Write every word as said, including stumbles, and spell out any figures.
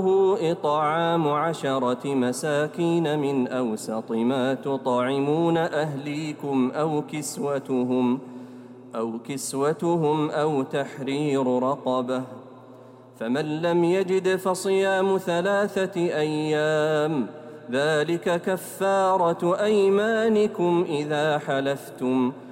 إطعام عشرة مساكين من أوسط ما تطعمون أهليكم أو كسوتهم أو كسوتهم أو تحرير رقبة، فمن لم يجد فصيام ثلاثة أيام، ذلك كفارة أيمانكم إذا حلفتم،